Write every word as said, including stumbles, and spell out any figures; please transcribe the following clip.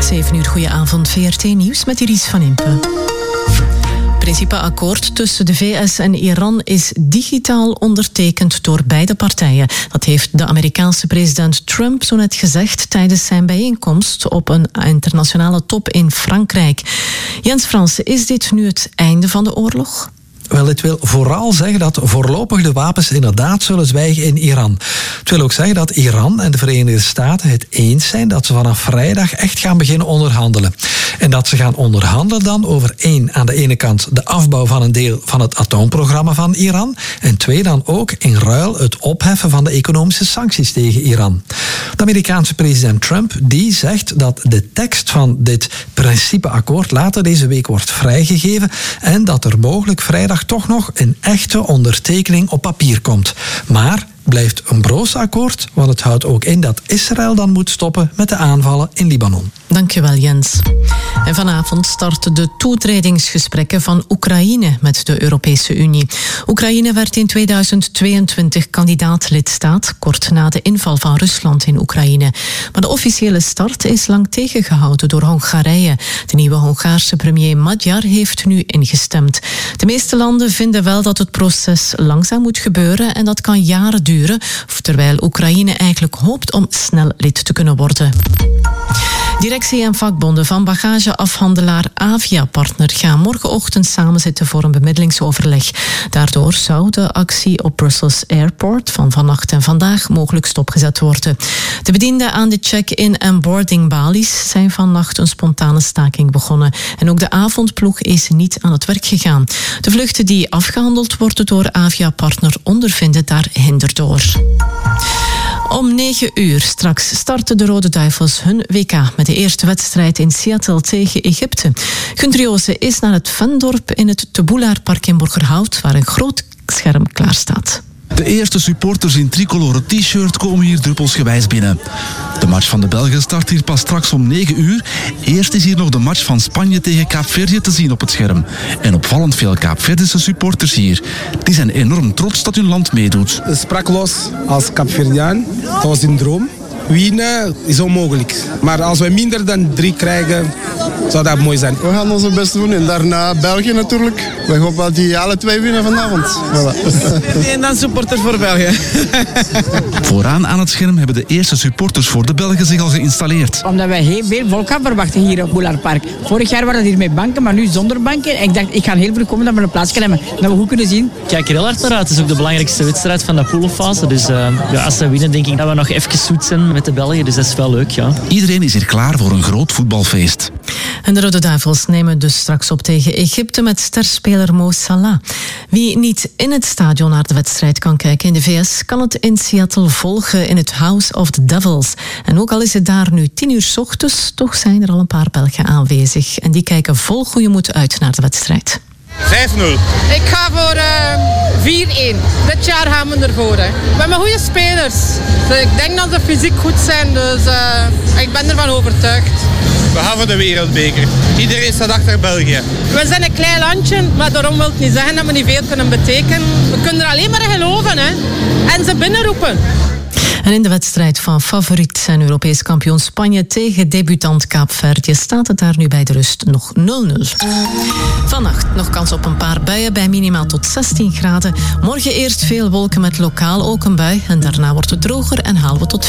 zeven uur, goedenavond, V R T Nieuws met Iris van Impe. Het principeakkoord tussen de V S en Iran is digitaal ondertekend door beide partijen. Dat heeft de Amerikaanse president Trump zo net gezegd tijdens zijn bijeenkomst op een internationale top in Frankrijk. Jens Fransen, is dit nu het einde van de oorlog? Wel, dit wil vooral zeggen dat voorlopig de wapens inderdaad zullen zwijgen in Iran. Het wil ook zeggen dat Iran en de Verenigde Staten het eens zijn dat ze vanaf vrijdag echt gaan beginnen onderhandelen. En dat ze gaan onderhandelen dan over één, aan de ene kant de afbouw van een deel van het atoomprogramma van Iran. En twee, dan ook in ruil het opheffen van de economische sancties tegen Iran. De Amerikaanse president Trump die zegt dat de tekst van dit principeakkoord later deze week wordt vrijgegeven en dat er mogelijk vrijdag toch nog een echte ondertekening op papier komt. Maar blijft een broos akkoord, want het houdt ook in dat Israël dan moet stoppen met de aanvallen in Libanon. Dankjewel, Jens. En vanavond starten de toetredingsgesprekken van Oekraïne met de Europese Unie. Oekraïne werd in tweeduizend tweeëntwintig kandidaat-lidstaat, kort na de inval van Rusland in Oekraïne. Maar de officiële start is lang tegengehouden door Hongarije. De nieuwe Hongaarse premier Magyar heeft nu ingestemd. De meeste landen vinden wel dat het proces langzaam moet gebeuren en dat kan jaren duren, terwijl Oekraïne eigenlijk hoopt om snel lid te kunnen worden. Directie en vakbonden van bagageafhandelaar Avia Partner gaan morgenochtend samenzitten voor een bemiddelingsoverleg. Daardoor zou de actie op Brussels Airport van vannacht en vandaag mogelijk stopgezet worden. De bedienden aan de check-in en boarding balies zijn vannacht een spontane staking begonnen. En ook de avondploeg is niet aan het werk gegaan. De vluchten die afgehandeld worden door Avia Partner ondervinden daar hinder door. Om negen uur straks starten de Rode Duivels hun W K met de eerste wedstrijd in Seattle tegen Egypte. Gunther Joosen is naar het Vendorp in het Teboelaarpark in Borgerhout, waar een groot scherm klaar staat. De eerste supporters in tricolore t-shirt komen hier druppelsgewijs binnen. De match van de Belgen start hier pas straks om negen uur. Eerst is hier nog de match van Spanje tegen Kaapverdië te zien op het scherm. En opvallend veel Kaapverdische supporters hier. Die zijn enorm trots dat hun land meedoet. Sprakeloos als Kaapverdiaan. Dat was een droom. Winnen is onmogelijk. Maar als we minder dan drie krijgen, zou dat mooi zijn. We gaan onze best doen en daarna België natuurlijk. We hopen dat die alle twee winnen vanavond. Voilà. En dan supporter voor België. Vooraan aan het scherm hebben de eerste supporters voor de Belgen zich al geïnstalleerd. Omdat wij heel veel volk gaan verwachten hier op Boelaarpark. Vorig jaar waren het hier met banken, maar nu zonder banken. En ik dacht, ik ga heel veel komen dat we een plaats kunnen hebben. Dat we goed kunnen zien. Ik kijk er heel hard naar uit. Het is ook de belangrijkste wedstrijd van de poolfase. Dus uh, ja, als ze winnen, denk ik dat we nog even zoet zijn met de Belgen. Dus dat is wel leuk, ja. Iedereen is hier klaar voor een groot voetbalfeest. En de Rode Duivels nemen dus straks op tegen Egypte met sterspeler Mo Salah. Wie niet in het stadion naar de wedstrijd kan kijken in de V S, kan het in Seattle volgen in het House of the Devils. En ook al is het daar nu tien uur 's ochtends, toch zijn er al een paar Belgen aanwezig. En die kijken vol goede moed uit naar de wedstrijd. vijf nul. Ik ga voor uh, vier één. Dit jaar gaan we ervoor. Hè. We hebben goede spelers. Dus ik denk dat ze fysiek goed zijn. Dus uh, ik ben ervan overtuigd. We gaan voor de wereldbeker. Iedereen staat achter België. We zijn een klein landje, maar daarom wil ik niet zeggen dat we niet veel kunnen betekenen. We kunnen er alleen maar in geloven. Hè. En ze binnenroepen. En in de wedstrijd van favoriet en Europees kampioen Spanje tegen debutant Kaapverdië staat het daar nu bij de rust nog nul nul. Vannacht nog kans op een paar buien bij minimaal tot zestien graden. Morgen eerst veel wolken met lokaal ook een bui en daarna wordt het droger en halen we tot